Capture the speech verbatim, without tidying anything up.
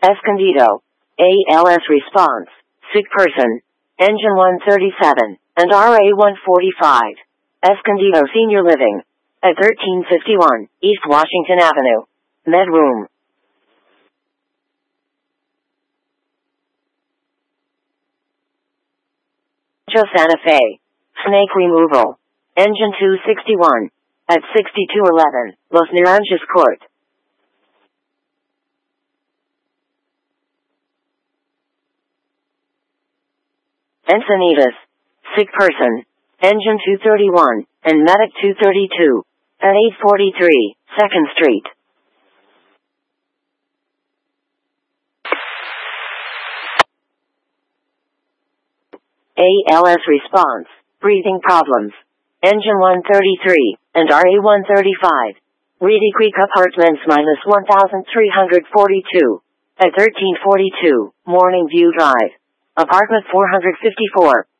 Escondido. A L S response. Sick person. Engine one thirty-seven, and R A one forty-five. Escondido Senior Living. At thirteen fifty-one, East Washington Avenue. Med room. Santa Fe. Snake removal. Engine two sixty-one. At sixty-two eleven, Los Naranjas Court. Encinitas. Sick person. Engine two thirty-one, and Medic two thirty-two. At eight forty-three, second Street. A L S response. Breathing problems. Engine one thirty-three, and R A one thirty-five. Reedy Creek Apartments minus one thousand three hundred forty-two. At thirteen forty-two, Morning View Drive. Apartment four fifty-four.